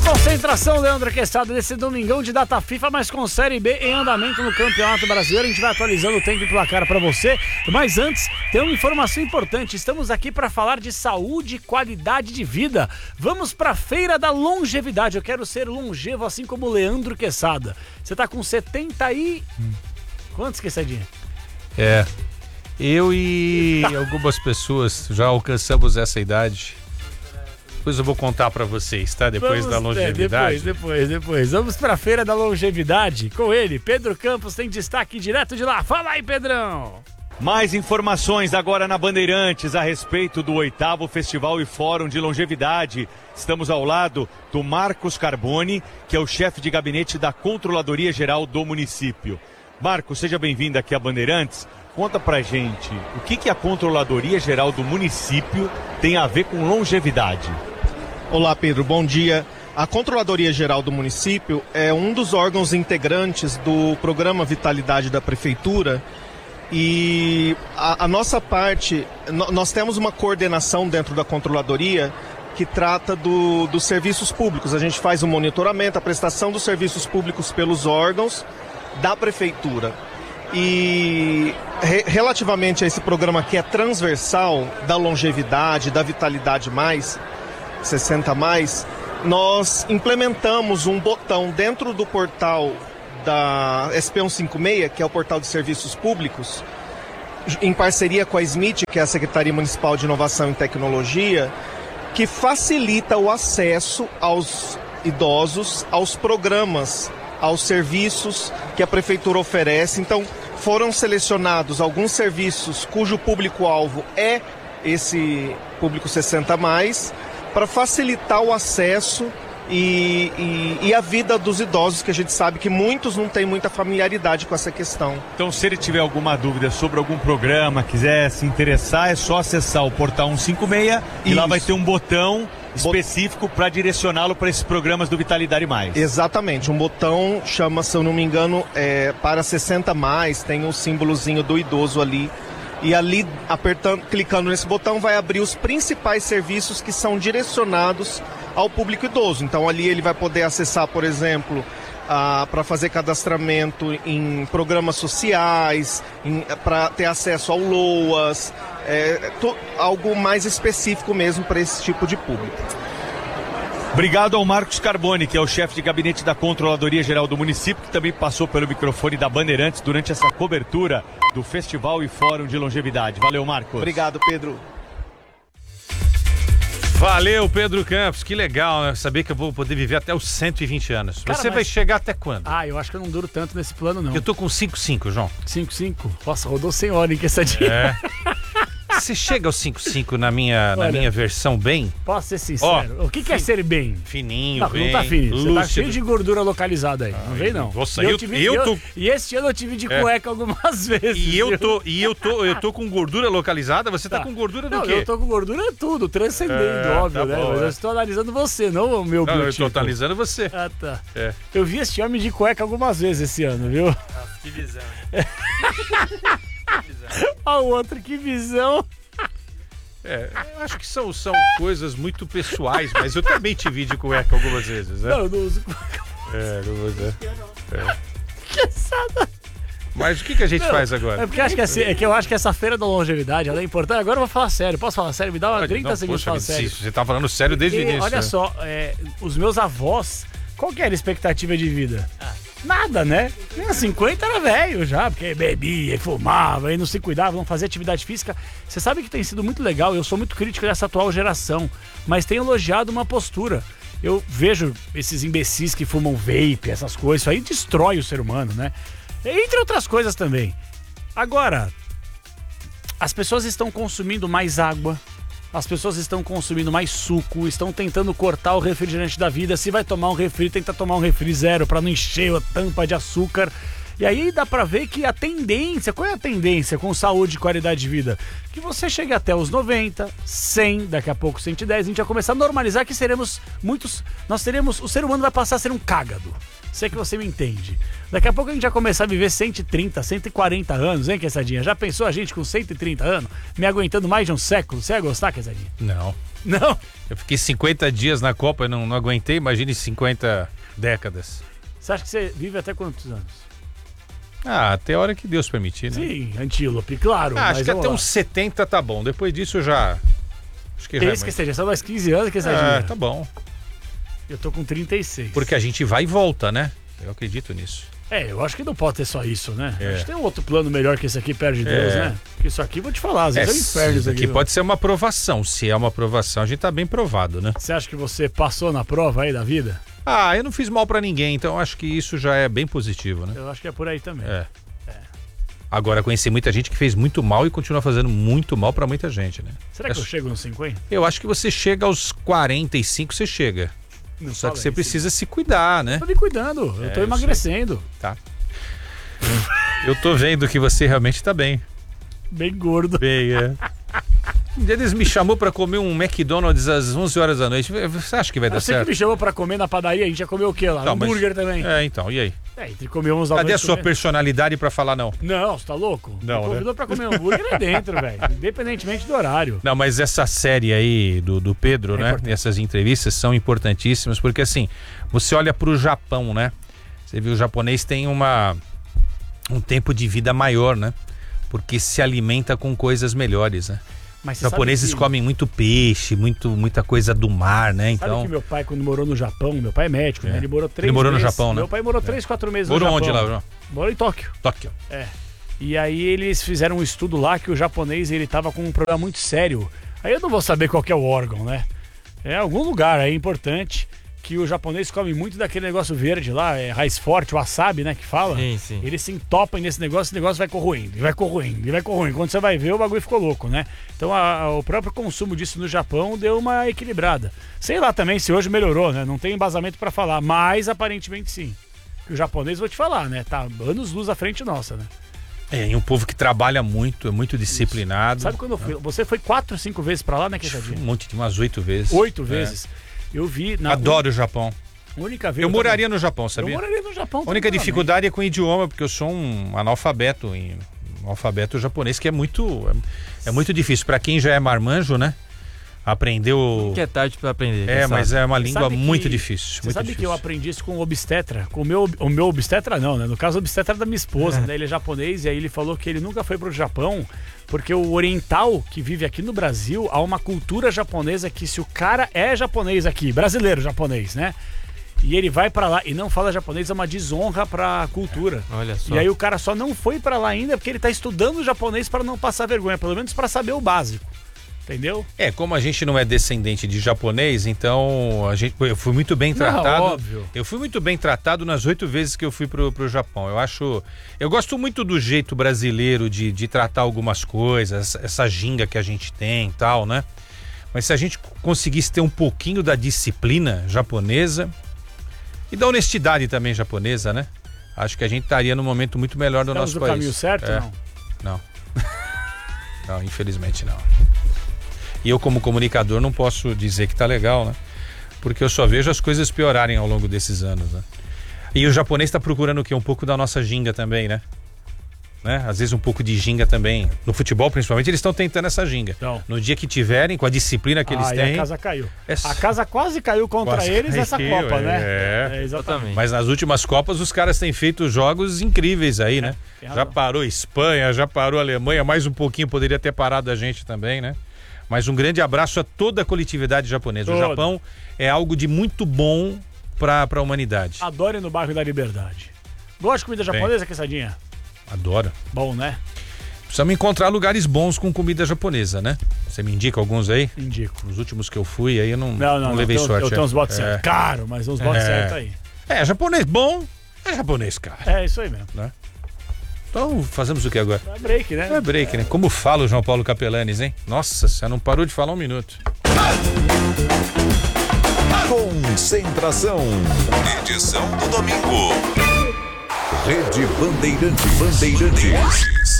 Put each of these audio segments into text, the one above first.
Concentração, Leandro Quesada, nesse domingão de data FIFA, mas com Série B em andamento no Campeonato Brasileiro. A gente vai atualizando o tempo e placar para você. Mas antes, tem uma informação importante. Estamos aqui para falar de saúde e qualidade de vida. Vamos para a Feira da Longevidade. Eu quero ser longevo, assim como o Leandro Quesada. Você tá com 70 e... Quantos, Quesadinha? Eu e algumas pessoas já alcançamos essa idade. Depois eu vou contar pra vocês, tá? Depois da longevidade. Depois. Vamos pra Feira da Longevidade com ele. Pedro Campos tem destaque direto de lá. Fala aí, Pedrão! Mais informações agora na Bandeirantes a respeito do 8º Festival e Fórum de Longevidade. Estamos ao lado do Marcos Carboni, que é o chefe de gabinete da Controladoria Geral do município. Marcos, seja bem-vindo aqui a Bandeirantes. Conta pra gente, o que a Controladoria Geral do município tem a ver com longevidade? Olá, Pedro, bom dia. A Controladoria Geral do município é um dos órgãos integrantes do programa Vitalidade da Prefeitura e a nossa parte, nós temos uma coordenação dentro da Controladoria que trata dos serviços públicos. A gente faz o monitoramento, a prestação dos serviços públicos pelos órgãos da Prefeitura. E relativamente a esse programa que é transversal da longevidade, da Vitalidade Mais, 60 mais, nós implementamos um botão dentro do portal da SP156, que é o portal de serviços públicos, em parceria com a SMIT, que é a Secretaria Municipal de Inovação e Tecnologia, que facilita o acesso aos idosos, aos programas, aos serviços que a Prefeitura oferece. Então, foram selecionados alguns serviços cujo público-alvo é esse público 60 mais, para facilitar o acesso e a vida dos idosos, que a gente sabe que muitos não têm muita familiaridade com essa questão. Então, se ele tiver alguma dúvida sobre algum programa, quiser se interessar, é só acessar o portal 156 e lá vai ter um botão específico para direcioná-lo para esses programas do Vitalidade Mais. Exatamente, um botão chama, se eu não me engano, para 60 mais, tem um símbolozinho do idoso ali. E ali, clicando nesse botão, vai abrir os principais serviços que são direcionados ao público idoso. Então ali ele vai poder acessar, por exemplo, para fazer cadastramento em programas sociais, para ter acesso ao LOAS, algo mais específico mesmo para esse tipo de público. Obrigado ao Marcos Carboni, que é o chefe de gabinete da Controladoria Geral do município, que também passou pelo microfone da Bandeirantes durante essa cobertura do Festival e Fórum de Longevidade. Valeu, Marcos. Obrigado, Pedro. Valeu, Pedro Campos. Que legal, né? Saber que eu vou poder viver até os 120 anos. Cara, Você vai chegar até quando? Eu acho que eu não duro tanto nesse plano, não. Eu tô com 5,5, João. 5,5? Nossa, rodou sem hora, hein, que essa dia. Você chega aos 5,5 na minha versão bem? Posso ser sincero? O que é ser bem? Fininho, não tá fininho. Você tá cheio de gordura localizada aí. Não vem, não. Nossa, E este ano eu tive de cueca algumas vezes. E eu tô com gordura localizada, você tá com gordura do quê? Eu tô com gordura tudo, transcendendo, óbvio, né? Mas eu estou analisando você, não o meu biotipo. Eu estou analisando você. Ah, tá. Eu vi este homem de cueca algumas vezes esse ano, viu? Que visão. Olha o outro, que visão. Eu acho que são coisas muito pessoais, mas eu também te vi de cueca algumas vezes, né? Não, eu não uso cueca. Não usa. Cansada. Mas o que a gente faz agora? É porque eu acho que essa feira da longevidade ela é importante. Agora eu vou falar sério. Posso falar sério? Me dá 30 segundos pra falar sério. Você tá falando sério desde o início. Olha só, os meus avós, qual que era a expectativa de vida? Nada, né? 50 era velho já, porque bebia, fumava, e não se cuidava, não fazia atividade física. Você sabe que tem sido muito legal, eu sou muito crítico dessa atual geração, mas tenho elogiado uma postura. Eu vejo esses imbecis que fumam vape, essas coisas, isso aí destrói o ser humano, né? Entre outras coisas também. Agora, as pessoas estão consumindo mais água, as pessoas estão consumindo mais suco, estão tentando cortar o refrigerante da vida. Se vai tomar um refri, tenta tomar um refri zero para não encher a tampa de açúcar. E aí dá pra ver que a tendência, qual é a tendência com saúde e qualidade de vida? Que você chegue até os 90, 100, daqui a pouco 110, a gente vai começar a normalizar que seremos muitos, o ser humano vai passar a ser um cágado. Sei que você me entende. Daqui a pouco a gente vai começar a viver 130, 140 anos, hein, Quesadinha? Já pensou a gente com 130 anos, me aguentando mais de um século? Você ia gostar, Quesadinha? Não. Não. Eu fiquei 50 dias na Copa e não aguentei, imagine 50 décadas. Você acha que você vive até quantos anos? Até a hora que Deus permitir, né? Sim, antílope, claro. Acho que até uns 70 tá bom. Depois disso eu já... Acho que Esse que seja, só mais 15 anos que essa dia. tá bom. Eu tô com 36. Porque a gente vai e volta, né? Eu acredito nisso. Eu acho que não pode ter só isso, né? É. Acho que tem um outro plano melhor que esse aqui, perto de Deus, né? Porque isso aqui, vou te falar, às vezes é um inferno isso aqui. Pode ser uma aprovação. Se é uma aprovação, a gente tá bem provado, né? Você acha que você passou na prova aí da vida? Eu não fiz mal pra ninguém, então acho que isso já é bem positivo, né? Eu acho que é por aí também. Agora, conheci muita gente que fez muito mal e continua fazendo muito mal pra muita gente, né? Será que eu chego nos 50? Eu acho que você chega aos 45, você chega. Não Só que você precisa se cuidar, né? Tô me cuidando, eu tô emagrecendo. Tá. Eu tô vendo que você realmente tá bem. Bem gordo. Bem, Um dia eles me chamou pra comer um McDonald's às 11 horas da noite. Você acha que vai dar Você certo? que me chamou pra comer na padaria, a gente ia comer o quê lá? Não, Hambúrguer também. Então, e aí? Entre comer uns da Cadê a noite sua comer? personalidade pra falar não? Não, você tá louco? Não, me convidou pra comer hambúrguer é dentro, velho. Independentemente do horário. Não, mas essa série aí do Pedro, né? Importante. Essas entrevistas são importantíssimas, porque assim, você olha pro Japão, né? Você viu, o japonês tem um tempo de vida maior, né? Porque se alimenta com coisas melhores, né? Mas Os japoneses comem muito peixe, muita coisa do mar, né? Sabe Então. que meu pai, quando morou no Japão, meu pai é médico, né? Ele morou 3 meses. Ele morou no Japão, né? Meu pai morou 3, 4 meses Morou no Japão. onde lá? Morou em Tóquio. Tóquio. E aí eles fizeram um estudo lá que o japonês, ele tava com um problema muito sério. Aí eu não vou saber qual que é o órgão, né? É algum lugar aí importante que o japonês come muito daquele negócio verde lá, raiz forte, o wasabi, né, que fala. Sim. Eles se entopam nesse negócio, esse negócio vai corroendo, e vai corroendo, e vai corroendo. Quando você vai ver, o bagulho ficou louco, né? Então o próprio consumo disso no Japão deu uma equilibrada. Sei lá também se hoje melhorou, né? Não tem embasamento pra falar, mas aparentemente sim. O japonês, vou te falar, né? Tá anos-luz à frente nossa, né? E um povo que trabalha muito, é muito disciplinado. Sabe quando eu fui? Você foi 4, 5 vezes pra lá, né, Queixadinha? Um monte de umas 8 vezes. 8 vezes. Eu vi na Adoro o Japão. única vez. Eu moraria no Japão, sabia? Eu moraria no Japão. A única tranquilamente. dificuldade é com o idioma, porque eu sou um analfabeto um alfabeto japonês, que é muito difícil. Para quem já é marmanjo, né? Aprendeu. Que é tarde pra aprender. Mas é uma língua sabe muito que- difícil. Você sabe que eu aprendi isso com o obstetra? Com o meu obstetra não, né? No caso, o obstetra da minha esposa, né? Ele é japonês e aí ele falou que ele nunca foi pro Japão porque o oriental que vive aqui no Brasil, há uma cultura japonesa que se o cara é japonês aqui, brasileiro japonês, né? E ele vai pra lá e não fala japonês, é uma desonra pra cultura. Olha só. E aí o cara só não foi pra lá ainda porque ele tá estudando japonês pra não passar vergonha, pelo menos pra saber o básico. Entendeu? Como a gente não é descendente de japonês, então eu fui muito bem tratado. óbvio. Eu fui muito bem tratado nas 8 vezes que eu fui pro Japão. Eu gosto muito do jeito brasileiro de tratar algumas coisas, essa ginga que a gente tem e tal, né? Mas se a gente conseguisse ter um pouquinho da disciplina japonesa e da honestidade também japonesa, né? Acho que a gente estaria num momento muito melhor do Estamos nosso no país. caminho certo ou não? Não. Não, infelizmente não. E eu, como comunicador, não posso dizer que tá legal, né? Porque eu só vejo as coisas piorarem ao longo desses anos, né? E o japonês tá procurando o quê? Um pouco da nossa ginga também, né? Às vezes um pouco de ginga também. No futebol, principalmente, eles estão tentando essa ginga. Então. No dia que tiverem, com a disciplina que eles E têm... a casa caiu. É- A casa quase caiu contra Quase eles nessa caiu, Copa, né? é. Exatamente. Mas nas últimas Copas os caras têm feito jogos incríveis aí, né? tem Já razão. parou Espanha, já parou Alemanha, mais um pouquinho poderia ter parado a gente também, né? Mas um grande abraço a toda a coletividade japonesa. O Toda. Japão é algo de muito bom para a humanidade. Adore no bairro da Liberdade. Gosta de comida japonesa, Quesadinha? Adoro. Bom, né? Precisamos encontrar lugares bons com comida japonesa, né? Você me indica alguns aí? Indico. Os últimos que eu fui aí eu não Não, levei sorte. Eu tenho uns botes é. certos. Caro, mas uns botes certos aí. Japonês bom é japonês, cara. É isso aí mesmo. Então fazemos o que agora? É break, né? É break, né? Como fala o João Paulo Capelanes, hein? Nossa, você não parou de falar um minuto. Concentração. Edição do domingo. Rede Bandeirantes.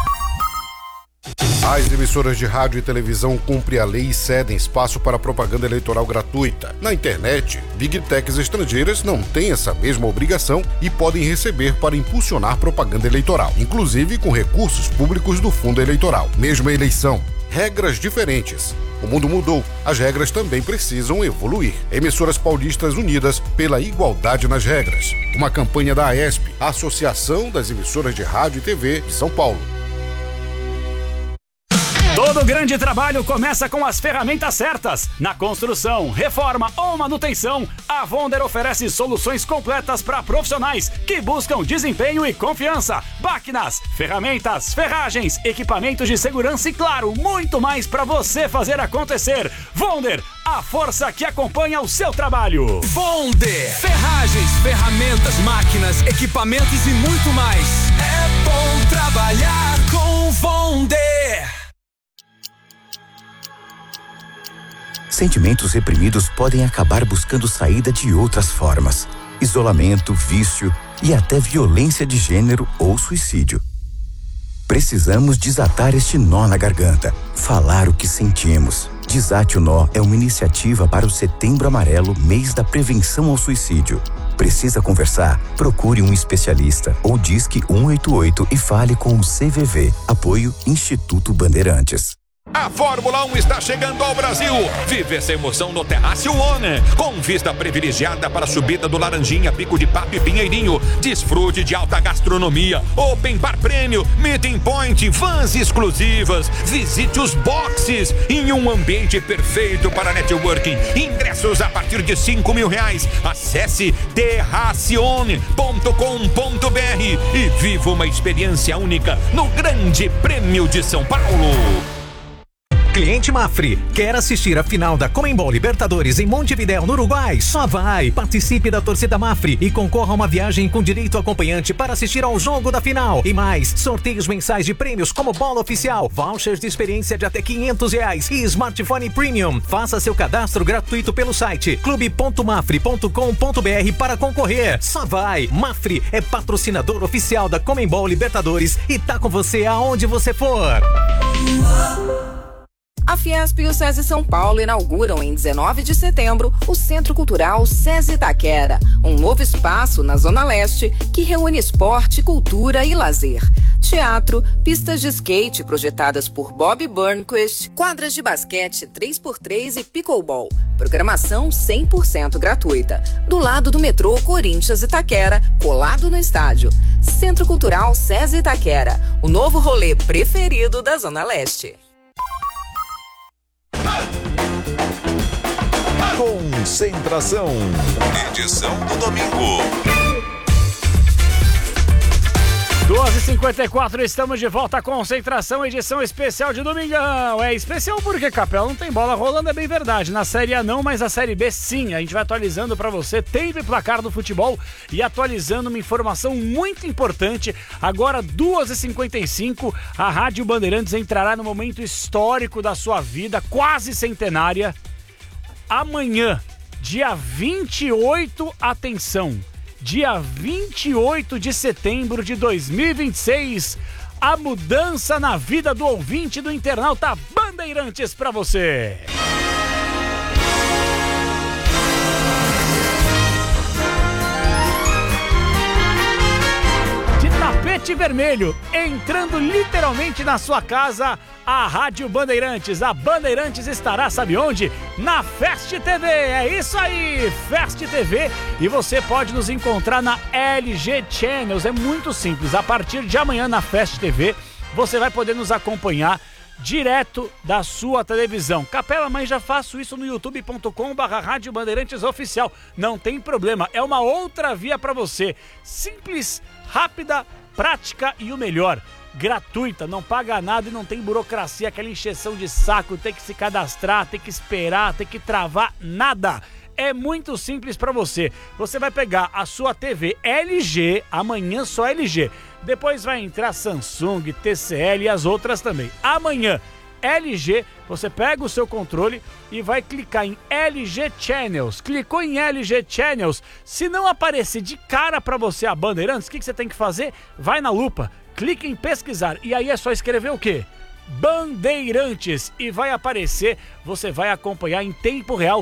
As emissoras de rádio e televisão cumprem a lei e cedem espaço para propaganda eleitoral gratuita. Na internet, Big Techs estrangeiras não têm essa mesma obrigação e podem receber para impulsionar propaganda eleitoral, inclusive com recursos públicos do fundo eleitoral. Mesma eleição, regras diferentes. O mundo mudou, as regras também precisam evoluir. Emissoras Paulistas Unidas pela Igualdade nas Regras. Uma campanha da AESP, Associação das Emissoras de Rádio e TV de São Paulo. Todo grande trabalho começa com as ferramentas certas. Na construção, reforma ou manutenção, a Vonder oferece soluções completas para profissionais que buscam desempenho e confiança. Máquinas, ferramentas, ferragens, equipamentos de segurança e, claro, muito mais para você fazer acontecer. Vonder, a força que acompanha o seu trabalho. Vonder, ferragens, ferramentas, máquinas, equipamentos e muito mais. É bom trabalhar com Vonder. Sentimentos reprimidos podem acabar buscando saída de outras formas. Isolamento, vício e até violência de gênero ou suicídio. Precisamos desatar este nó na garganta, falar o que sentimos. Desate o Nó é uma iniciativa para o Setembro Amarelo, mês da prevenção ao suicídio. Precisa conversar? Procure um especialista ou disque 188 e fale com o CVV. Apoio Instituto Bandeirantes. A Fórmula 1 está chegando ao Brasil. Vive essa emoção no Terrácio One, com vista privilegiada para a subida do Laranjinha, Pico de Papo e Pinheirinho. Desfrute de alta gastronomia, open bar prêmio, meeting point, vans exclusivas. Visite os boxes em um ambiente perfeito para networking. Ingressos a partir de R$5.000. Acesse terracione.com.br e viva uma experiência única no Grande Prêmio de São Paulo. Cliente Mafre, quer assistir a final da Conmebol Libertadores em Montevidéu, no Uruguai? Só vai! Participe da torcida Mafre e concorra a uma viagem com direito acompanhante para assistir ao jogo da final. E mais, sorteios mensais de prêmios como bola oficial, vouchers de experiência de até R$500 e smartphone premium. Faça seu cadastro gratuito pelo site clube.mafre.com.br para concorrer. Só vai! Mafre é patrocinador oficial da Conmebol Libertadores e tá com você aonde você for. A Fiesp e o SESI São Paulo inauguram em 19 de setembro o Centro Cultural SESI Itaquera, um novo espaço na Zona Leste que reúne esporte, cultura e lazer. Teatro, pistas de skate projetadas por Bob Burnquist, quadras de basquete 3x3 e pickleball. Programação 100% gratuita. Do lado do metrô Corinthians Itaquera, colado no estádio. Centro Cultural SESI Itaquera, o novo rolê preferido da Zona Leste. Concentração. Edição do domingo. 2h54, estamos de volta à Concentração, edição especial de domingão. É especial porque, Capela, não tem bola rolando, é bem verdade. Na Série A não, mas na Série B sim. A gente vai atualizando pra você tempo e placar do futebol e atualizando uma informação muito importante. Agora, 2h55, a Rádio Bandeirantes entrará no momento histórico da sua vida, quase centenária. Amanhã, dia 28, atenção, dia 28 de setembro de 2026, a mudança na vida do ouvinte do internauta Bandeirantes pra você. De tapete vermelho, entrando literalmente na sua casa, a Rádio Bandeirantes. A Bandeirantes estará, sabe onde? Na Fast TV. É isso aí, Fast TV. E você pode nos encontrar na LG Channels. É muito simples. A partir de amanhã na Fast TV, você vai poder nos acompanhar direto da sua televisão. Capela, mas já faço isso no youtube.com/Rádio Bandeirantes Oficial. Não tem problema, é uma outra via para você. Simples, rápida, prática e o melhor, gratuita, não paga nada e não tem burocracia, aquela encheção de saco, tem que se cadastrar, tem que esperar, tem que travar, nada. É muito simples para você. Você vai pegar a sua TV LG, amanhã só LG. Depois vai entrar Samsung, TCL e as outras também. Amanhã, LG, você pega o seu controle e vai clicar em LG Channels. Clicou em LG Channels, se não aparecer de cara para você a Bandeirantes, o que você tem que fazer? Vai na lupa, clique em pesquisar e aí é só escrever o quê? Bandeirantes, e vai aparecer, você vai acompanhar em tempo real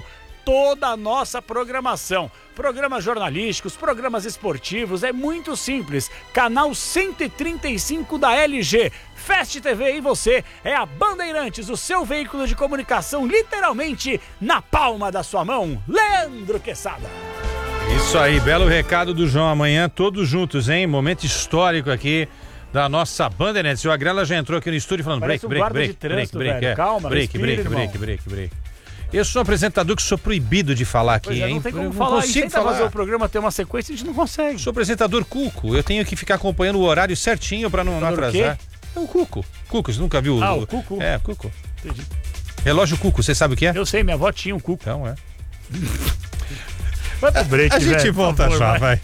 toda a nossa programação. Programas jornalísticos, programas esportivos, é muito simples. Canal 135 da LG. Fast TV e você é a Bandeirantes, o seu veículo de comunicação literalmente na palma da sua mão. Leandro Quesada. Isso aí, belo recado do João. Amanhã todos juntos, hein? Momento histórico aqui da nossa Bandeirantes. O Agrela já entrou aqui no estúdio falando break. Calma, break. Eu sou um apresentador que sou proibido de falar aqui, hein? Não tem como falar. Consigo fazer o programa ter uma sequência, a gente não consegue. Sou apresentador cuco. Eu tenho que ficar acompanhando o horário certinho pra não atrasar. É o cuco. Cuco, você nunca viu? O cuco? É, cuco. Entendi. Relógio cuco, você sabe o que é? Eu sei, minha avó tinha um cuco. Então é. Vai pro break, a gente volta já, vai.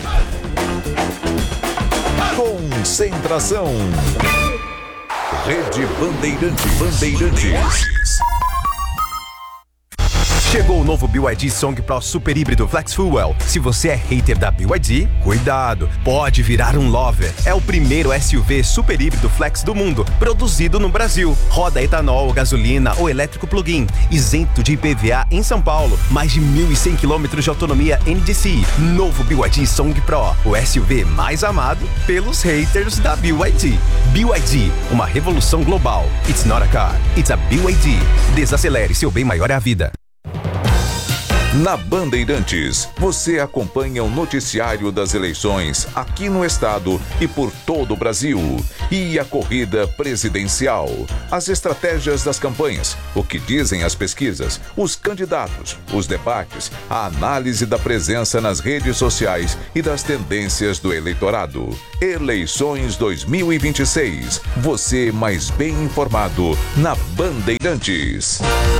Concentração. Rede Bandeirantes. Chegou o novo BYD Song Pro Super Híbrido Flex Fuel. Se você é hater da BYD, cuidado, pode virar um lover. É o primeiro SUV super híbrido flex do mundo, produzido no Brasil. Roda etanol, gasolina ou elétrico plug-in, isento de IPVA em São Paulo. Mais de 1.100 km de autonomia NDCi. Novo BYD Song Pro, o SUV mais amado pelos haters da BYD. BYD, uma revolução global. It's not a car, it's a BYD. Desacelere, seu bem maior é a vida. Na Bandeirantes, você acompanha o noticiário das eleições aqui no estado e por todo o Brasil. E a corrida presidencial, as estratégias das campanhas, o que dizem as pesquisas, os candidatos, os debates, a análise da presença nas redes sociais e das tendências do eleitorado. Eleições 2026. Você mais bem informado na Bandeirantes.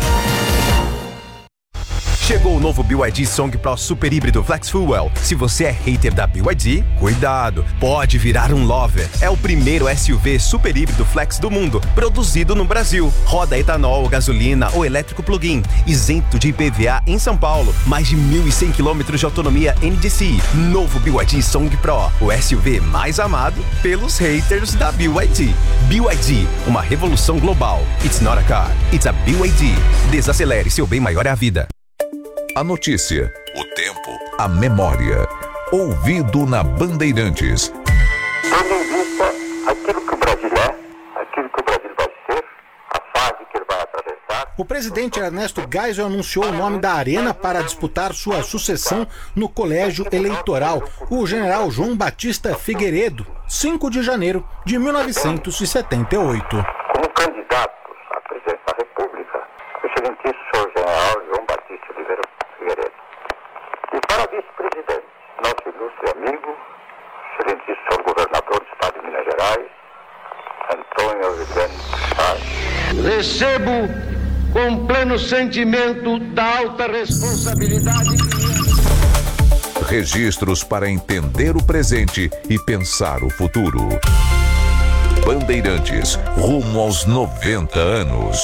Chegou o novo BYD Song Pro Super Híbrido Flex Fuel. Se você é hater da BYD, cuidado, pode virar um lover. É o primeiro SUV super híbrido flex do mundo, produzido no Brasil. Roda etanol, gasolina ou elétrico plug-in, isento de IPVA em São Paulo. Mais de 1.100 km de autonomia NDCi. Novo BYD Song Pro, o SUV mais amado pelos haters da BYD. BYD, uma revolução global. It's not a car, it's a BYD. Desacelere, seu bem maior é a vida. A notícia, o tempo, a memória. Ouvido na Bandeirantes. Tendo em vista aquilo que o Brasil é, aquilo que o Brasil vai ser, a fase que ele vai atravessar. O presidente Ernesto Geisel anunciou o nome da Arena para disputar sua sucessão no colégio eleitoral, o general João Batista Figueiredo, 5 de janeiro de 1978. Como candidato à presidência da República, o excelentíssimo senhor general João Batista Figueiredo. E para vice-presidente, nosso ilustre amigo, excelentíssimo senhor governador do estado de Minas Gerais, Antônio Aureliano Salles. Recebo com pleno sentimento da alta responsabilidade. Registros para entender o presente e pensar o futuro. Bandeirantes, rumo aos 90 anos.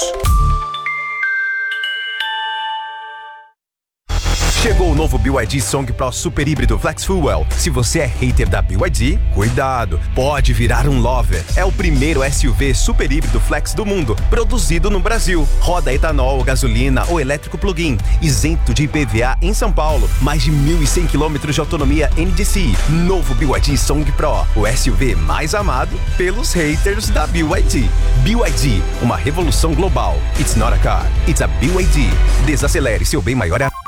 Chegou o novo BYD Song Pro Super Híbrido Flex Fuel. Se você é hater da BYD, cuidado, pode virar um lover. É o primeiro SUV super híbrido flex do mundo, produzido no Brasil. Roda etanol, gasolina ou elétrico plug-in, isento de IPVA em São Paulo. Mais de 1.100 km de autonomia NDCi. Novo BYD Song Pro, o SUV mais amado pelos haters da BYD. BYD, uma revolução global. It's not a car, it's a BYD. Desacelere, seu bem maior é a...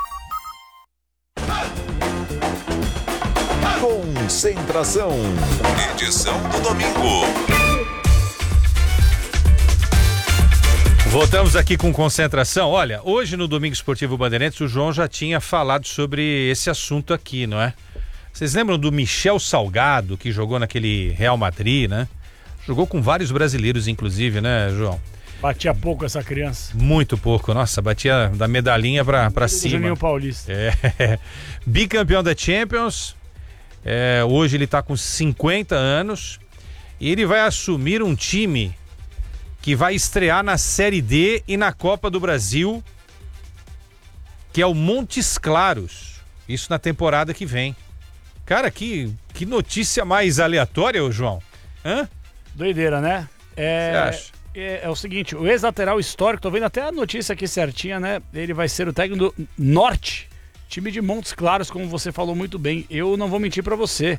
Concentração. Edição do domingo. Voltamos aqui com concentração. Olha, hoje no Domingo Esportivo Bandeirantes, o João já tinha falado sobre esse assunto aqui, não é? Vocês lembram do Michel Salgado, que jogou naquele Real Madrid, né? Jogou com vários brasileiros, inclusive, né, João? Batia pouco essa criança. Muito pouco, nossa, batia da medalhinha pra cima. Juninho Paulista. Bicampeão da Champions. Hoje ele tá com 50 anos e ele vai assumir um time que vai estrear na Série D e na Copa do Brasil, que é o Montes Claros. Isso na temporada que vem. Cara, que notícia mais aleatória, ô João. Hã? Doideira, né? Você acha? é o seguinte, o ex-lateral histórico, tô vendo até a notícia aqui certinha, né? Ele vai ser o técnico do Norte, time de Montes Claros, como você falou muito bem. Eu não vou mentir pra você.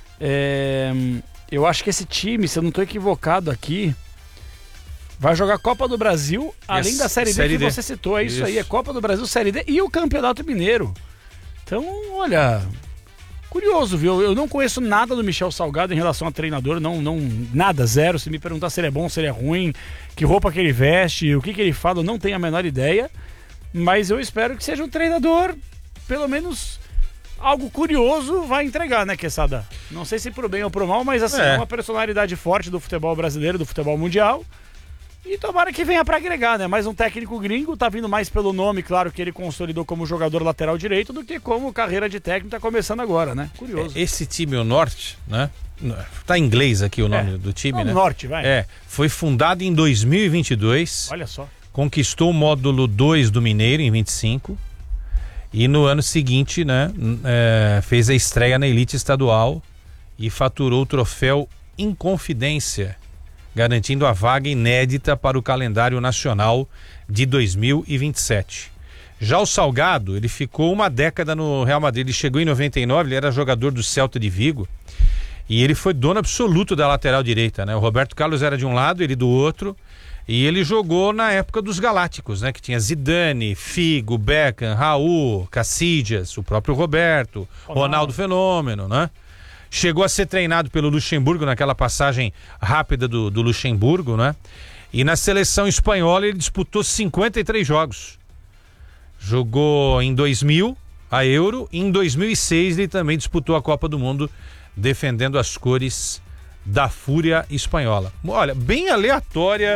Eu acho que esse time, se eu não tô equivocado aqui, vai jogar Copa do Brasil, além da Série D que você citou. É isso aí, é Copa do Brasil, Série D e o Campeonato Mineiro. Então, olha, curioso, viu? Eu não conheço nada do Michel Salgado em relação a treinador, nada, zero. Se me perguntar se ele é bom, se ele é ruim, que roupa que ele veste, o que ele fala, eu não tenho a menor ideia. Mas eu espero que seja um treinador, pelo menos algo curioso vai entregar, né, Quesada? Não sei se pro bem ou pro mal, mas assim, é uma personalidade forte do futebol brasileiro, do futebol mundial. E tomara que venha pra agregar, né? Mais um técnico gringo, tá vindo mais pelo nome, claro, que ele consolidou como jogador lateral direito, do que como carreira de técnico tá começando agora, né? Curioso. Esse time, o Norte, né? Tá em inglês aqui o nome do time, né? Norte, vai. Foi fundado em 2022. Olha só. Conquistou o módulo 2 do Mineiro em 25. E no ano seguinte, né? Fez a estreia na elite estadual e faturou o troféu Inconfidência, garantindo a vaga inédita para o calendário nacional de 2027. Já o Salgado, ele ficou uma década no Real Madrid, ele chegou em 99, ele era jogador do Celta de Vigo e ele foi dono absoluto da lateral direita, né? O Roberto Carlos era de um lado, ele do outro, e ele jogou na época dos Galácticos, né? Que tinha Zidane, Figo, Beckham, Raul, Casillas, o próprio Roberto, Ronaldo Fenômeno, né? Chegou a ser treinado pelo Luxemburgo naquela passagem rápida do Luxemburgo, né? E na seleção espanhola ele disputou 53 jogos. Jogou em 2000 a Euro e em 2006 ele também disputou a Copa do Mundo defendendo as cores da Fúria Espanhola. Olha, bem aleatória,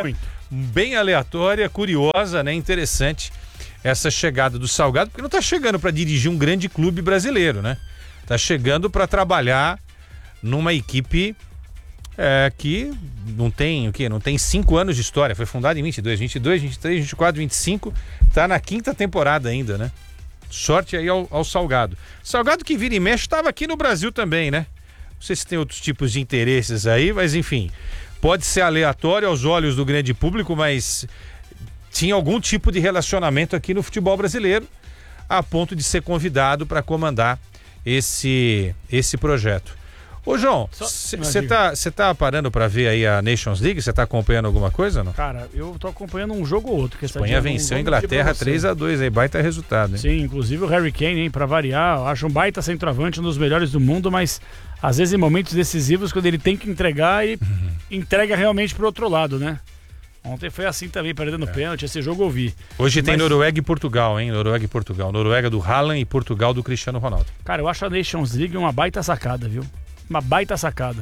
curiosa, né? Interessante essa chegada do Salgado, porque não está chegando para dirigir um grande clube brasileiro, né? Está chegando para trabalhar numa equipe que não tem 5 anos de história. Foi fundada em 22, 23, 24, 25. Tá na 5ª temporada ainda, né? Sorte aí ao Salgado. Salgado que vira e mexe estava aqui no Brasil também, né? Não sei se tem outros tipos de interesses aí, mas enfim. Pode ser aleatório aos olhos do grande público, mas tinha algum tipo de relacionamento aqui no futebol brasileiro, a ponto de ser convidado para comandar esse projeto. Ô João, você tá parando para ver aí a Nations League? Você tá acompanhando alguma coisa, não? Cara, eu tô acompanhando um jogo ou outro. A Espanha venceu a Inglaterra 3-2 aí, baita resultado, hein? Sim, inclusive o Harry Kane, hein, pra variar, eu acho um baita centroavante, um dos melhores do mundo, mas às vezes em momentos decisivos, quando ele tem que entregar, e entrega realmente pro outro lado, né? Ontem foi assim também, perdendo pênalti, esse jogo eu vi. Hoje tem Noruega e Portugal, hein? Noruega e Portugal. Noruega do Haaland e Portugal do Cristiano Ronaldo. Cara, eu acho a Nations League uma baita sacada, viu? Uma baita sacada.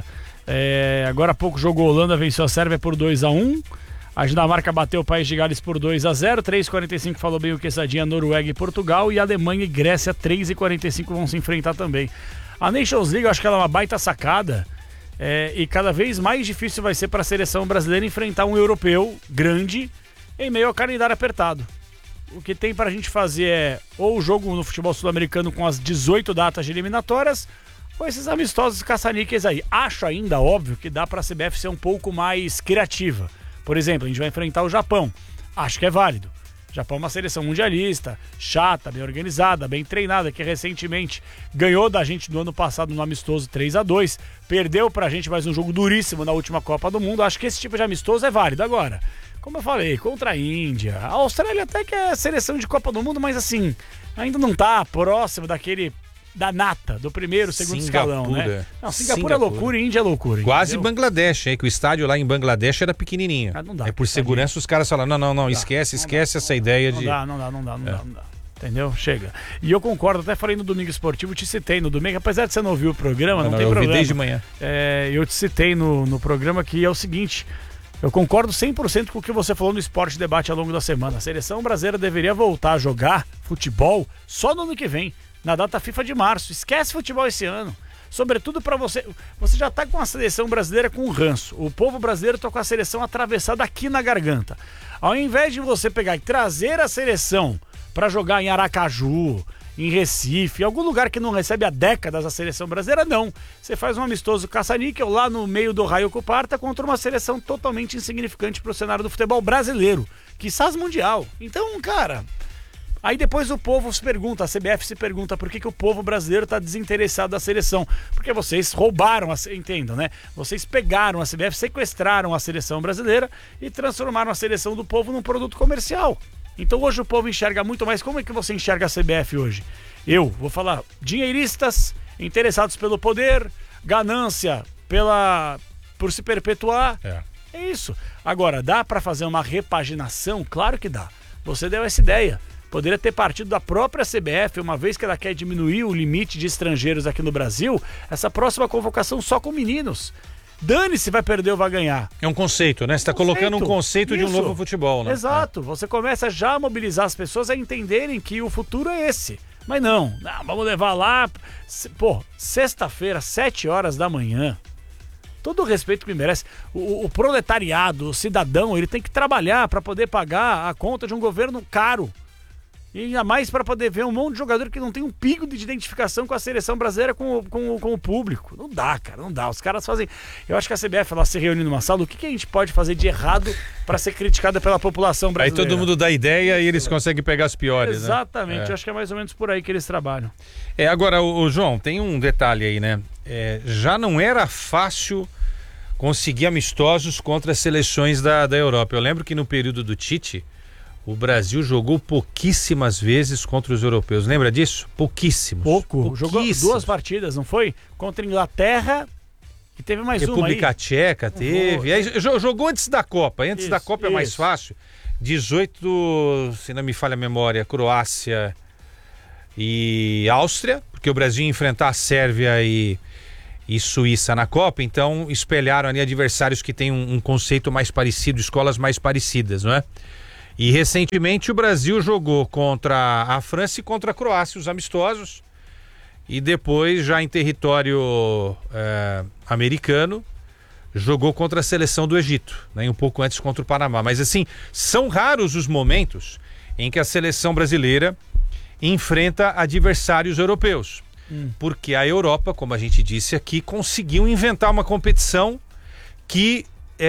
Agora há pouco jogou a Holanda, venceu a Sérvia por 2-1. A Dinamarca bateu o País de Gales por 2-0. 3:45 falou bem o Quesadinha, Noruega e Portugal. E Alemanha e Grécia, 3:45 vão se enfrentar também. A Nations League, eu acho que ela é uma baita sacada. E cada vez mais difícil vai ser para a seleção brasileira enfrentar um europeu grande em meio ao calendário apertado. O que tem pra gente fazer é ou o jogo no futebol sul-americano com as 18 datas de eliminatórias, ou esses amistosos caça-níqueis aí. Acho ainda, óbvio, que dá pra CBF ser um pouco mais criativa. Por exemplo, a gente vai enfrentar o Japão. Acho que é válido. O Japão é uma seleção mundialista, chata, bem organizada, bem treinada, que recentemente ganhou da gente no ano passado no amistoso 3-2, perdeu pra gente mais um jogo duríssimo na última Copa do Mundo. Acho que esse tipo de amistoso é válido. Agora, como eu falei, contra a Índia, a Austrália até que é seleção de Copa do Mundo, mas assim, ainda não tá próximo da nata, do primeiro, segundo escalão, né? Não, Singapura é loucura e Índia é loucura. Quase entendeu? Bangladesh, hein? Que o estádio lá em Bangladesh era pequenininho. Não dá. Aí por segurança os caras falaram, não, esquece essa ideia de... Não dá. Entendeu? Chega. E eu concordo, até falei no Domingo Esportivo, te citei no domingo, apesar de você não ouvir o programa, não tem problema. Eu ouvi desde manhã. Eu te citei no programa que é o seguinte... Eu concordo 100% com o que você falou no Esporte Debate ao longo da semana. A seleção brasileira deveria voltar a jogar futebol só no ano que vem, na data FIFA de março. Esquece futebol esse ano. Sobretudo para você. Você já tá com a seleção brasileira com ranço. O povo brasileiro tá com a seleção atravessada aqui na garganta. Ao invés de você pegar e trazer a seleção para jogar em Aracaju, em Recife, em algum lugar que não recebe há décadas a seleção brasileira, não. Você faz um amistoso caça-níquel lá no meio do Raio Cuparta contra uma seleção totalmente insignificante pro cenário do futebol brasileiro, quiçás mundial. Então, cara... Aí depois o povo se pergunta, a CBF se pergunta por que o povo brasileiro está desinteressado da seleção. Porque vocês roubaram, entendam, né? Vocês pegaram a CBF, sequestraram a seleção brasileira e transformaram a seleção do povo num produto comercial. Então hoje o povo enxerga muito mais. Como é que você enxerga a CBF hoje? Eu vou falar, dinheiristas, interessados pelo poder, ganância por se perpetuar. É isso. Agora, dá para fazer uma repaginação? Claro que dá. Você deu essa ideia. Poderia ter partido da própria CBF, uma vez que ela quer diminuir o limite de estrangeiros aqui no Brasil, essa próxima convocação só com meninos. Dane-se, vai perder ou vai ganhar. É um conceito, né? Você está colocando um conceito de um novo futebol, né? Exato. Você começa já a mobilizar as pessoas a entenderem que o futuro é esse. Mas não, vamos levar lá... Pô, sexta-feira, 7 horas da manhã. Todo o respeito que me merece. O proletariado, o cidadão, ele tem que trabalhar para poder pagar a conta de um governo caro. E ainda mais para poder ver um monte de jogador que não tem um pingo de identificação com a seleção brasileira, com o público. Não dá, cara, não dá. Os caras fazem... Eu acho que a CBF, ela se reúne numa sala, o que a gente pode fazer de errado para ser criticada pela população brasileira? Aí todo mundo dá ideia e eles conseguem pegar as piores, Exatamente, né? Eu acho que é mais ou menos por aí que eles trabalham. Agora, o João, tem um detalhe aí, né? Já não era fácil conseguir amistosos contra as seleções da Europa. Eu lembro que no período do Tite... O Brasil jogou pouquíssimas vezes contra os europeus. Lembra disso? Pouquíssimos. Jogou 2 partidas, não foi? Contra a Inglaterra e teve mais República uma aí. Tcheca teve. Aí, jogou antes da Copa. Antes da Copa é mais fácil. 18, se não me falha a memória, Croácia e Áustria. Porque o Brasil ia enfrentar a Sérvia e Suíça na Copa. Então espelharam ali adversários que têm um conceito mais parecido, escolas mais parecidas, não é? E recentemente o Brasil jogou contra a França e contra a Croácia, os amistosos, e depois, já em território americano, jogou contra a seleção do Egito, né? E um pouco antes contra o Panamá. Mas assim, são raros os momentos em que a seleção brasileira enfrenta adversários europeus. Porque a Europa, como a gente disse aqui, conseguiu inventar uma competição que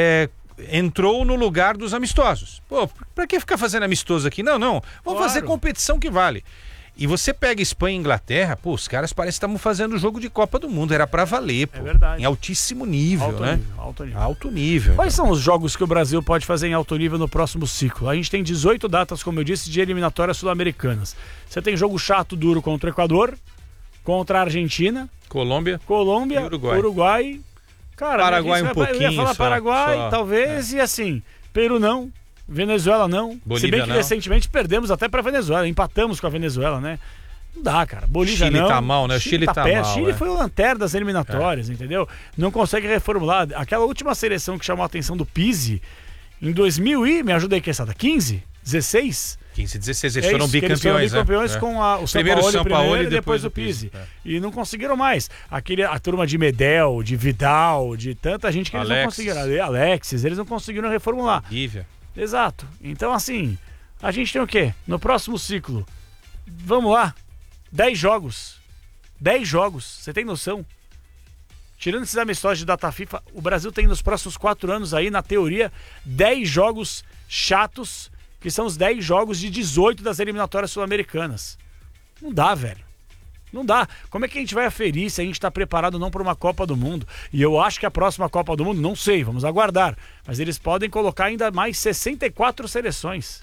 entrou no lugar dos amistosos. Pô, pra que ficar fazendo amistoso aqui? Não. Vamos fazer competição que vale. E você pega Espanha e Inglaterra, pô, os caras parecem que estavam fazendo jogo de Copa do Mundo. Era pra valer, pô. É verdade. Em altíssimo nível, né? Alto nível. Quais são os jogos que o Brasil pode fazer em alto nível no próximo ciclo? A gente tem 18 datas, como eu disse, de eliminatórias sul-americanas. Você tem jogo chato, duro contra o Equador, contra a Argentina, Colômbia e Uruguai. Cara, Paraguai um pouquinho. Eu ia falar Paraguai, talvez, e assim, Peru não, Venezuela não. Bolívia se bem que não. Recentemente perdemos até pra Venezuela, empatamos com a Venezuela, né? Não dá, cara. Bolívia Chile não. tá mal, né? Chile tá mal. Chile foi o lanterna das eliminatórias, entendeu? Não consegue reformular. Aquela última seleção que chamou a atenção do Pizzi, em 2000 e, me ajuda aí, que é essa, 15? 16? 15, 16, eles foram bicampeões, eles foram bicampeões com o São Paulo e depois o Pizzi. E não conseguiram mais. A turma de Medel, de Vidal, de tanta gente que eles não conseguiram. Alexis, eles não conseguiram reformular. Lívia. Exato. Então, assim, a gente tem o quê? No próximo ciclo, vamos lá, 10 jogos. 10 jogos, você tem noção? Tirando esses amistosos de data FIFA, o Brasil tem nos próximos 4 anos aí, na teoria, 10 jogos chatos, que são os 10 jogos de 18 das eliminatórias sul-americanas. Não dá, velho. Não dá. Como é que a gente vai aferir se a gente está preparado ou não para uma Copa do Mundo? E eu acho que a próxima Copa do Mundo, não sei, vamos aguardar. Mas eles podem colocar ainda mais 64 seleções.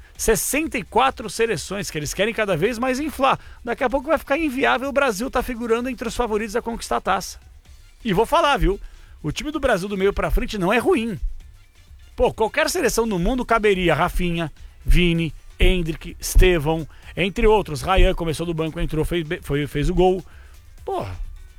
64 seleções que eles querem cada vez mais inflar. Daqui a pouco vai ficar inviável o Brasil estar figurando entre os favoritos a conquistar a taça. E vou falar, viu? O time do Brasil do meio pra frente não é ruim. Pô, qualquer seleção no mundo caberia Rafinha, Vini, Endrick, Estevão, entre outros. Ryan começou do banco, entrou, fez o gol. Porra.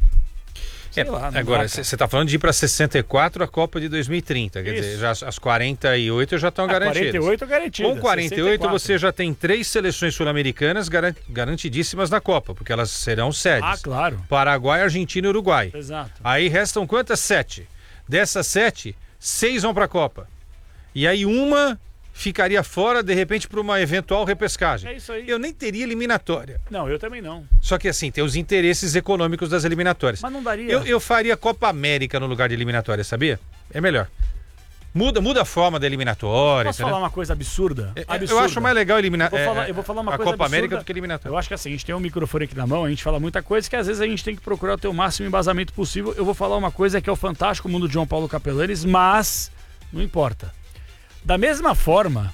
Agora, você tá falando de ir para 64 a Copa de 2030. Quer dizer, já as 48 já estão garantidas. 48 garantidas. Com 48 64. Você já tem 3 seleções sul-americanas garantidíssimas na Copa, porque elas serão sedes. Ah, claro. Paraguai, Argentina e Uruguai. Exato. Aí restam quantas? 7. Dessas 7, 6 vão para a Copa. E aí uma ficaria fora, de repente, para uma eventual repescagem. É isso aí. Eu nem teria eliminatória. Não, eu também não. Só que assim, tem os interesses econômicos das eliminatórias. Mas não daria. Eu faria Copa América no lugar de eliminatória, sabia? É melhor. Muda a forma da eliminatória. Posso falar uma coisa absurda? Eu acho mais legal eliminar eu vou falar uma a coisa Copa absurda. América do que eliminatória. Eu acho que assim, a gente tem um microfone aqui na mão, a gente fala muita coisa que às vezes a gente tem que procurar ter o máximo embasamento possível. Eu vou falar uma coisa que é o fantástico mundo de João Paulo Capelanes, mas não importa. Da mesma forma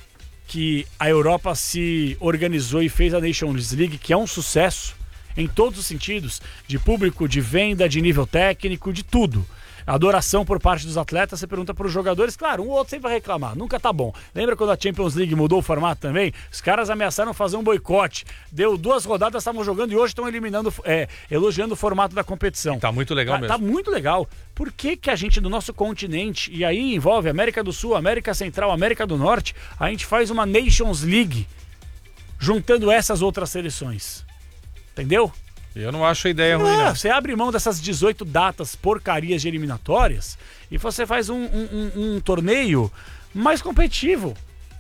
que a Europa se organizou e fez a Nations League, que é um sucesso em todos os sentidos, de público, de venda, de nível técnico, de tudo. Adoração por parte dos atletas, você pergunta para os jogadores, claro, um ou outro sempre vai reclamar, nunca tá bom. Lembra quando a Champions League mudou o formato também? Os caras ameaçaram fazer um boicote, deu 2 rodadas, estavam jogando e hoje estão elogiando o formato da competição. Tá muito legal mesmo. Tá muito legal. Por que a gente, do nosso continente, e aí envolve América do Sul, América Central, América do Norte, a gente faz uma Nations League juntando essas outras seleções? Entendeu? Eu não acho a ideia ruim, não. Você abre mão dessas 18 datas porcarias de eliminatórias e você faz um torneio mais competitivo.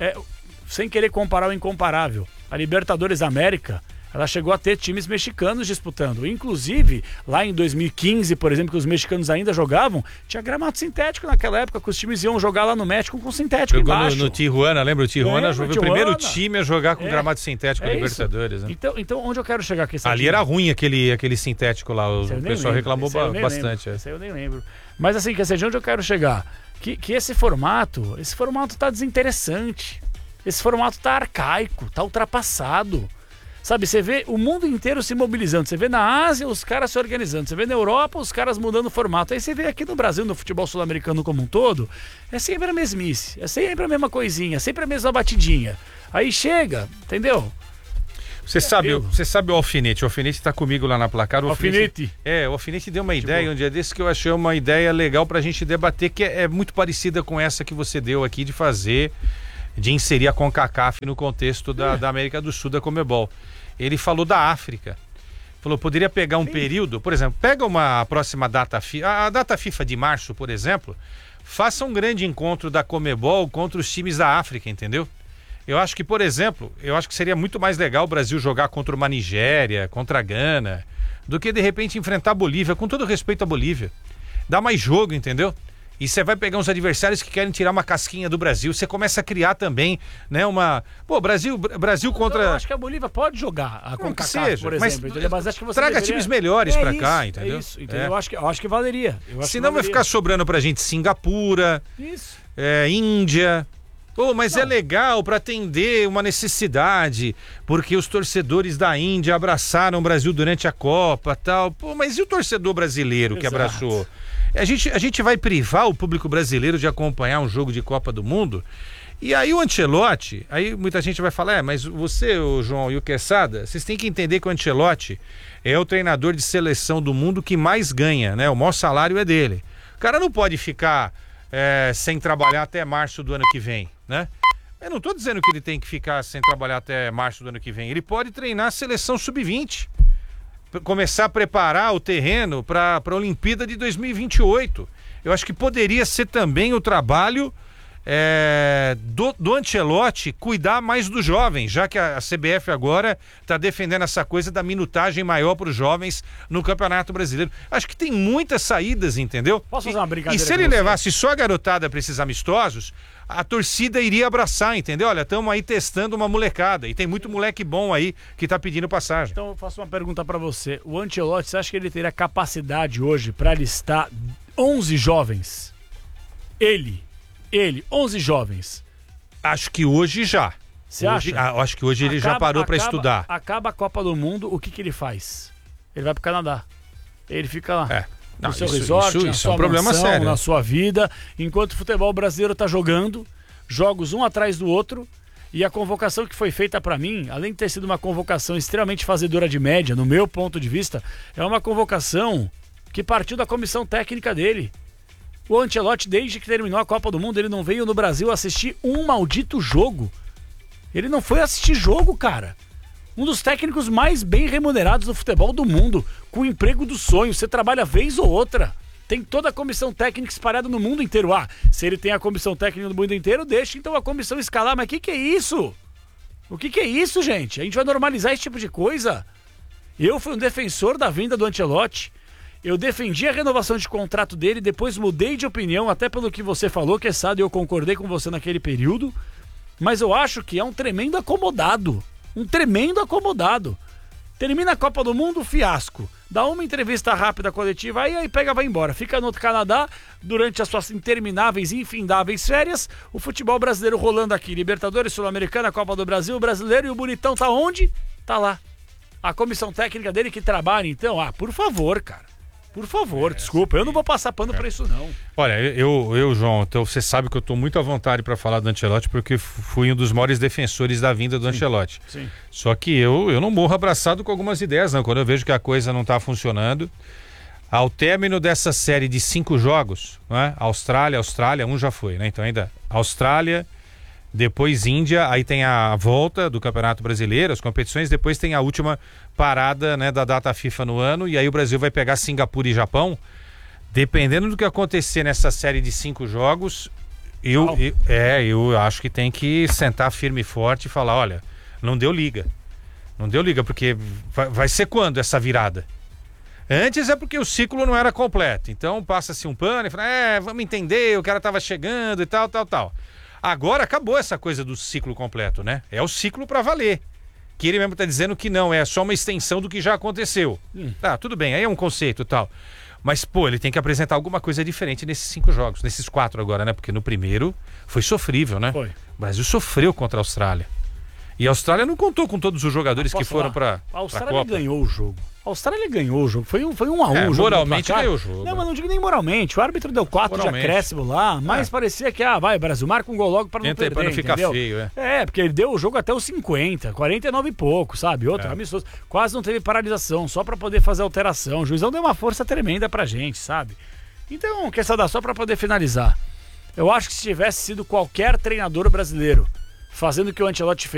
Sem querer comparar o incomparável. A Libertadores América, ela chegou a ter times mexicanos disputando. Inclusive, lá em 2015, por exemplo, que os mexicanos ainda jogavam, tinha gramado sintético naquela época, que os times iam jogar lá no México com sintético embaixo. No Tijuana, lembra? O Tijuana foi o primeiro time a jogar com gramado sintético na isso. Libertadores. Né? Então, onde eu quero chegar aqui? Ali era ruim aquele sintético lá, o pessoal reclamou bastante. Isso aí eu nem lembro. Mas assim, quer dizer, de onde eu quero chegar? Que esse formato tá desinteressante. Esse formato tá arcaico, tá ultrapassado. Sabe, você vê o mundo inteiro se mobilizando. Você vê na Ásia os caras se organizando. Você vê na Europa os caras mudando o formato. Aí você vê aqui no Brasil, no futebol sul-americano como um todo, é sempre a mesmice. É sempre a mesma coisinha, sempre a mesma batidinha. Aí chega, entendeu? Você sabe o Alfinete? O Alfinete tá comigo lá na Placar. O Alfinete? O Alfinete deu uma ideia um dia desse que eu achei uma ideia legal pra gente debater, que é muito parecida com essa que você deu aqui de inserir a CONCACAF no contexto da América do Sul, da Conmebol. Ele falou da África. Falou, poderia pegar um período, por exemplo, pega uma próxima data FIFA, a data FIFA de março, por exemplo, faça um grande encontro da Conmebol contra os times da África, entendeu? Eu acho que, por exemplo, seria muito mais legal o Brasil jogar contra uma Nigéria, contra a Gana, do que de repente enfrentar a Bolívia, com todo respeito à Bolívia. Dá mais jogo, entendeu? E você vai pegar uns adversários que querem tirar uma casquinha do Brasil. Você começa a criar também, né, uma... Pô, Brasil contra... Eu acho que a Bolívia pode jogar a CONCACAF, por exemplo. Mas acho que você traga times melhores pra cá, entendeu? É isso, entendeu? Eu acho que valeria. Senão vai ficar sobrando pra gente Singapura, Índia... mas é legal para atender uma necessidade, porque os torcedores da Índia abraçaram o Brasil durante a Copa, tal. Pô, mas e o torcedor brasileiro que abraçou? A gente vai privar o público brasileiro de acompanhar um jogo de Copa do Mundo? E aí o Ancelotti, aí muita gente vai falar, mas você, o João e o Quesada, vocês têm que entender que o Ancelotti é o treinador de seleção do mundo que mais ganha, né? O maior salário é dele. O cara não pode ficar sem trabalhar até março do ano que vem, né? Eu não estou dizendo que ele tem que ficar sem trabalhar até março do ano que vem. Ele pode treinar a seleção sub-20. Começar a preparar o terreno para a Olimpíada de 2028. Eu acho que poderia ser também o trabalho do Ancelotti cuidar mais dos jovens, já que a CBF agora está defendendo essa coisa da minutagem maior para os jovens no Campeonato Brasileiro. Acho que tem muitas saídas, entendeu? Posso fazer uma brincadeira? E se ele levasse só a garotada para esses amistosos, a torcida iria abraçar, entendeu? Olha, estamos aí testando uma molecada e tem muito moleque bom aí que tá pedindo passagem. Então eu faço uma pergunta para você. O Ancelotti, você acha que ele teria capacidade hoje para listar 11 jovens? Ele, 11 jovens. Acho que hoje já. Você acha? Acho que hoje ele já parou para estudar. Acaba a Copa do Mundo, o que ele faz? Ele vai pro Canadá. Ele fica lá. Não, no seu resort, na sua problema sério, na sua vida, enquanto o futebol brasileiro tá jogando, jogos um atrás do outro, e a convocação que foi feita para mim, além de ter sido uma convocação extremamente fazedora de média, no meu ponto de vista, é uma convocação que partiu da comissão técnica dele. O Ancelotti, desde que terminou a Copa do Mundo, ele não veio no Brasil assistir um maldito jogo. Ele não foi assistir jogo, cara. Um dos técnicos mais bem remunerados do futebol do mundo, com o emprego do sonho. Você trabalha vez ou outra. Tem toda a comissão técnica espalhada no mundo inteiro. Se ele tem a comissão técnica no mundo inteiro, deixa então a comissão escalar. Mas o que é isso? O que é isso, gente? A gente vai normalizar esse tipo de coisa? Eu fui um defensor da vinda do Ancelotti. Eu defendi a renovação de contrato dele, depois mudei de opinião, até pelo que você falou, Quesada, e eu concordei com você naquele período. Mas eu acho que é um tremendo acomodado. Um tremendo acomodado. Termina a Copa do Mundo, fiasco. Dá uma entrevista rápida coletiva, aí pega, vai embora. Fica no Canadá, durante as suas intermináveis e infindáveis férias, o futebol brasileiro rolando aqui. Libertadores, Sul-Americana, Copa do Brasil, brasileiro, e o bonitão tá onde? Tá lá. A comissão técnica dele que trabalha, então, por favor, cara. Por favor, desculpa, eu não vou passar pano pra isso, não. Olha, eu, João, então você sabe que eu tô muito à vontade para falar do Ancelotti, porque fui um dos maiores defensores da vinda do Ancelotti. Sim. Só que eu não morro abraçado com algumas ideias, não. Quando eu vejo que a coisa não tá funcionando, ao término dessa série de 5 jogos, né? Austrália, um já foi, né? Então ainda Austrália, depois Índia, aí tem a volta do Campeonato Brasileiro, as competições, depois tem a última parada, né, da data FIFA no ano, e aí o Brasil vai pegar Singapura e Japão. Dependendo do que acontecer nessa série de 5 jogos, eu acho que tem que sentar firme e forte e falar, olha, não deu liga. Não deu liga, porque vai ser quando essa virada? Antes é porque o ciclo não era completo, então passa-se um pano e fala, vamos entender, o cara tava chegando e tal. Agora acabou essa coisa do ciclo completo, né? É o ciclo pra valer. Que ele mesmo tá dizendo que não, é só uma extensão do que já aconteceu. Tá, tudo bem, aí é um conceito e tal. Mas, ele tem que apresentar alguma coisa diferente nesses 5 jogos, nesses 4 agora, né? Porque no primeiro foi sofrível, né? Foi. O Brasil sofreu contra a Austrália. E a Austrália não contou com todos os jogadores que foram pra Copa. A Austrália ganhou o jogo. A Austrália ganhou o jogo. Foi 1-1 o jogo. Moralmente ganhou o jogo. Não, mas não digo nem moralmente. O árbitro deu 4 de acréscimo lá, mas parecia que, vai, Brasil, marca um gol logo pra não perder, pra não ficar feio, porque ele deu o jogo até os 50, 49 e pouco, sabe? Amistoso. Quase não teve paralisação, só pra poder fazer alteração. O juizão deu uma força tremenda pra gente, sabe? Então, Quesada, só pra poder finalizar. Eu acho que se tivesse sido qualquer treinador brasileiro fazendo o que o Ancelotti fez,